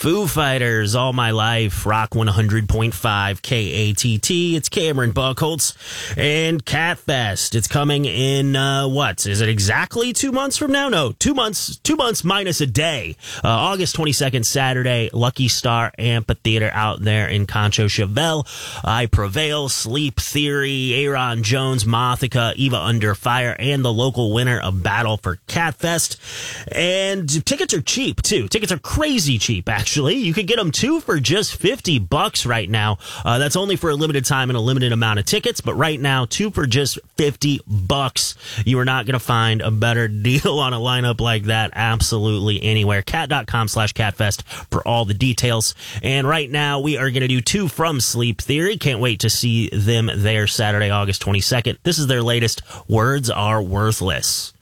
Foo Fighters, All My Life, Rock 100.5 KATT. It's Cameron Buckholtz and Catfest. It's coming in, is it exactly 2 months from now? No, 2 months minus a day. August 22nd, Saturday, Lucky Star Amphitheater out there in Concho Chevelle. I Prevail, Sleep Theory, Aaron Jones, Mothica, Eva Under Fire, and the local winner of Battle for Catfest. And tickets are cheap, too. Tickets are crazy cheap, actually. You could get them two for just $50 right now. That's only for a limited time and a limited amount of tickets, but right now, two for just $50. You are not going to find a better deal on a lineup like that absolutely anywhere. Cat.com/catfest for all the details. And right now, we are going to do two from Sleep Theory. Can't wait to see them there Saturday, August 22nd. This is their latest, Words Are Worthless.